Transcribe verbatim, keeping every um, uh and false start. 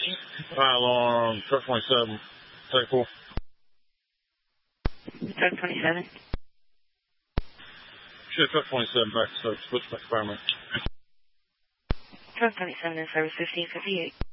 Alarm, truck twenty-seven, take four. Truck twenty-seven. Shit, truck twenty-seven, back to service, switch back to fireman. Truck twenty-seven in service, fifteen fifty-eight.